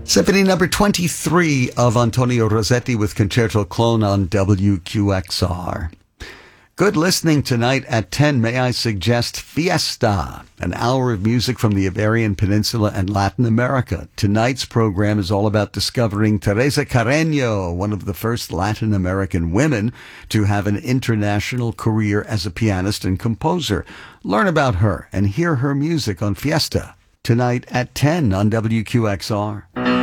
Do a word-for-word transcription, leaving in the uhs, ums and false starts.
Symphony number twenty-three of Antonio Rossetti with Concerto Clone on W Q X R. Good listening tonight at ten. May I suggest Fiesta, an hour of music from the Iberian Peninsula and Latin America. Tonight's program is all about discovering Teresa Carreño, one of the first Latin American women to have an international career as a pianist and composer. Learn about her and hear her music on Fiesta tonight at ten on W Q X R.